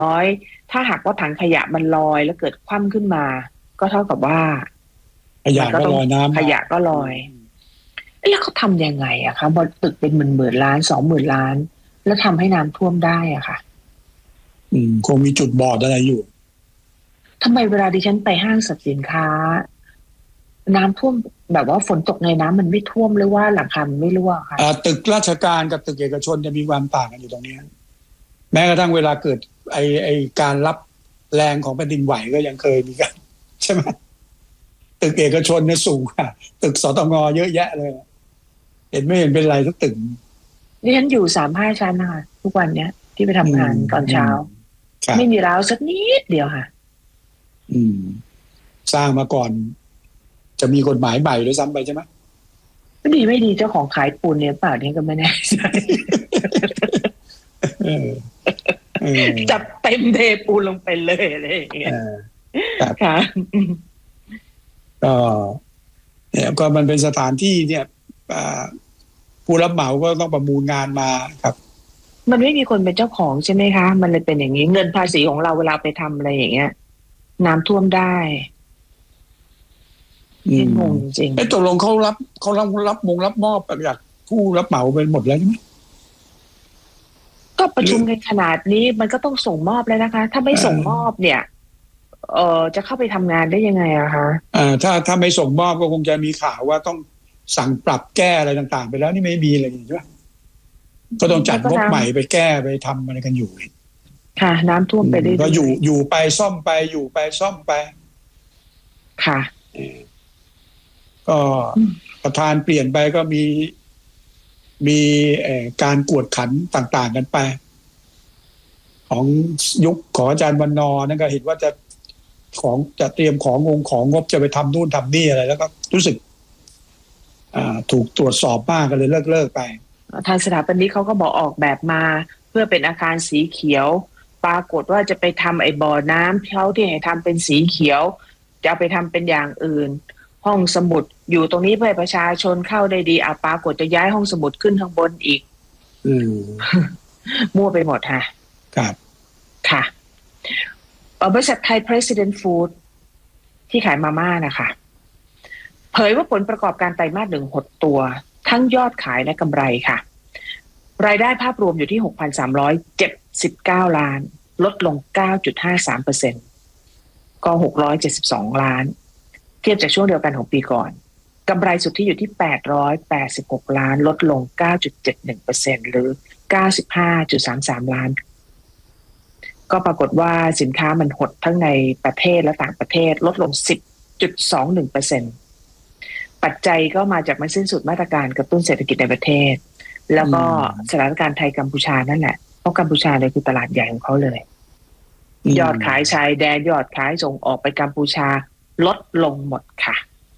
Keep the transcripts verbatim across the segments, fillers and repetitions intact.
น้อยถ้าหากว่าถังขยะมันลอยแล้วเกิดคว่ำขึ้นมาก็เท่ากับว่าขยะก็ลอยน้ำขยะก็ลอยแล้วเขาทำยังไงอะคะบนตึกเป็นหมื่นหมื่นล้านสองหมื่นล้านแล้วทำให้น้ำท่วมได้อะค่ะอืมคงมีจุดบอดอะไรอยู่ทำไมเวลาดิฉันไปห้างสรรพสินค้าน้ำท่วมแบบว่าฝนตกในน้ำมันไม่ท่วมหรือว่าหลังคามันไม่รั่วคะตึกราชการกับตึกเอกชนจะมีความต่างกันอยู่ตรงนี้แม้กระทั่งเวลาเกิดไอไอการรับแรงของแผ่นดินไหวก็ยังเคยมีกันใช่ไหมตึกเอกชนเนี่ยสูงค่ะตึกสตงเยอะแยะเลยเห็นไม่เห็นเป็นไรสักตึกดิฉันอยู่สามห้าชั้นนะคะทุกวันเนี้ยที่ไปทำงานตอนเช้าไม่มีราวสักนิดเดียวค่ะอืมสร้างมาก่อนจะมีกฎหมายใหม่ด้วยซ้ำไปใช่ไหมไม่ดีไม่ดีเจ้าของขายปูนเนี่ยเปล่าเนี่ยก็ไม่แน่ใจจับเต็มเทปูนลงไปเลยอะไรอย่างเงี้ยค่ะก็เนี่ยก็มันเป็นสถานที่เนี่ยผู้รับเหมาก็ต้องประมูลงานมาครับมันไม่มีคนเป็นเจ้าของใช่ไหมคะมันเลยเป็นอย่างนี้เงินภาษีของเราเวลาไปทำอะไรอย่างเงี้ยน้ำท่วมได้งงจริงไอ้ตกลงเขารับเขารับรับมงรับมอบจากผู้รับเหมาไปหมดแล้วใช่ไหมก็ประชุมกันขนาดนี้มันก็ต้องส่งมอบแล้วนะคะถ้าไม่ส่งมอบเนี่ยเอ่อจะเข้าไปทำงานได้ยังไงอะคะอ่าถ้าถ้าไม่ส่งมอบก็คงจะมีข่าวว่าต้องสั่งปรับแก้อะไรต่างๆไปแล้วนี่ไม่มีเลยใช่ไหมก็ต้องจัดงบใหม่ไปแก้ไปทำอะไรกันอยู่ค่ะน้ำท่วมไปเรื่อยๆก็อยู่อยู่ไปซ่อมไปอยู่ไปซ่อมไปค่ะก็ประธานเปลี่ยนไปก็มีมีการกวดขันต่างๆกันไปของยุคของอาจารย์วรรณรนั่นก็เห็นว่าจะของจะเตรียมของงงของงบจะไปทำนู่นทำนี่อะไรแล้วก็รู้สึกถูกตรวจสอบมากก็เลยเลิกเลิกไปทางสถาปนิกเขาก็บอกออกแบบมาเพื่อเป็นอาคารสีเขียวปรากฏว่าจะไปทำไอ้บ่อน้ำเขาที่ให้ทำเป็นสีเขียวจะเอาไปทำเป็นอย่างอื่นห้องสมุดอยู่ตรงนี้เพื่อประชาชนเข้าได้ดีอ่ะปรากฏจะย้ายห้องสมุดขึ้นข้างบนอีกอืมมั่วไปหมดค่ะครับค่ะบริษัทไทย President Food ที่ขายมาม่านะคะเผยว่าผลประกอบการไตรมาสหนึ่งหดตัวทั้งยอดขายและกำไรค่ะรายได้ภาพรวมอยู่ที่ หกพันสามร้อยเจ็ดสิบเก้า ล้านลดลง เก้าจุดห้าสามเปอร์เซ็นต์ ก็หกร้อยเจ็ดสิบสองล้านเทียบจากช่วงเดียวกันของปีก่อนกำไรสุทธิอยู่ที่แปดร้อยแปดสิบหกล้านลดลง เก้าจุดเจ็ดหนึ่งเปอร์เซ็นต์ หรือ เก้าสิบห้าจุดสามสาม ล้านก็ปรากฏว่าสินค้ามันหดทั้งในประเทศและต่างประเทศลดลง สิบจุดสองหนึ่งเปอร์เซ็นต์ ปัจจัยก็มาจากมันสิ้นสุดมาตรการกระตุ้นเศรษฐกิจในประเทศแล้วก็สถานการณ์ไทยกัมพูชานั่นแหละเพราะกัมพูชาเลยคือตลาดใหญ่ของเขาเลยยอดขายชายแดนยอดขายส่งออกไปกัมพูชาลดลงหมดค่ะ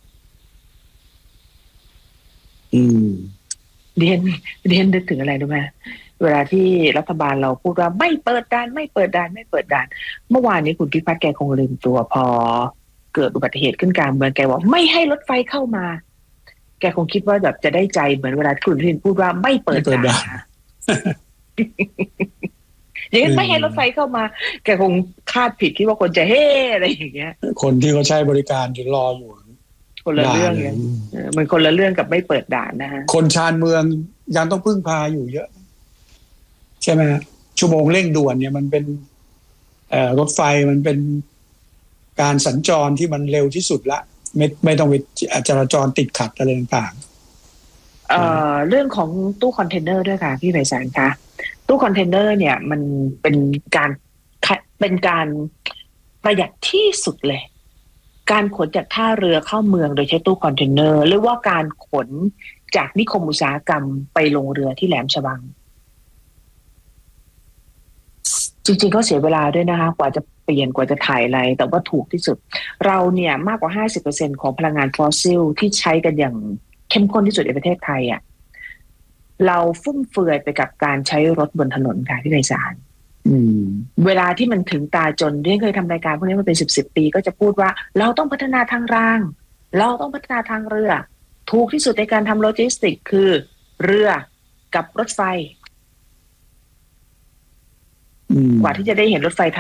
อืมเรียนเรียนนึกถึงอะไรรู้ไหมเวลาที่รัฐบาลเราพูดว่าไม่เปิดด่านไม่เปิดด่านไม่เปิดด่านเมื่อวานนี้คุณพิพัฒน์แกคงลืมตัวพอเกิดอุบัติเหตุขึ้นกลางเมืองแกบอกไม่ให้รถไฟเข้ามาแกคงคิดว่าแบบจะได้ใจเหมือนเวลาคุณพินพูดว่าไม่เปิดด่านอย่างนั้นไม่ให้รถไฟเข้ามาแกคงคาดผิดคิดว่าคนจะเฮ่อะไรอย่างเงี้ยคนที่เขาใช้บริการอยู่รออยู่คนละเรื่องเลยมันคนละเรื่องกับไม่เปิดด่านนะฮะคนชานเมืองยังต้องพึ่งพาอยู่เยอะใช่ไหมชั่วโมงเร่งด่วนเนี่ยมันเป็นเอ่อรถไฟมันเป็นการสัญจรที่มันเร็วที่สุดละไม่ไม่ต้องไปจราจรติดขัดอะไรต่างๆเอ่อเรื่องของตู้คอนเทนเนอร์ด้วยค่ะพี่ไพศาลคะตู้คอนเทนเนอร์เนี่ยมันเป็นการเป็นการประหยัดที่สุดเลยการขนจากท่าเรือเข้าเมืองโดยใช้ตู้คอนเทนเนอร์หรือว่าการขนจากนิคมอุตสาหกรรมไปลงเรือที่แหลมฉบังจริงๆก็เสียเวลาด้วยนะคะกว่าจะเปลี่ยนกว่าจะถ่ายอะไรแต่ว่าถูกที่สุดเราเนี่ยมากกว่า ห้าสิบเปอร์เซ็นต์ ของพลังงานฟอสซิลที่ใช้กันอย่างเข้มข้นที่สุดในประเทศไทยอ่ะเราฟุ่มเฟือยไปกับการใช้รถบนถนนค่ะที่ไพศาลเวลาที่มันถึงตาจนที่เคยทำรายการพวกนี้มาเป็นสิบสิบปีก็จะพูดว่าเราต้องพัฒนาทางรางเราต้องพัฒนาทางเรือถูกที่สุดในการทำโลจิสติกคือเรือกับรถไฟกว่าที่จะได้เห็นรถไฟ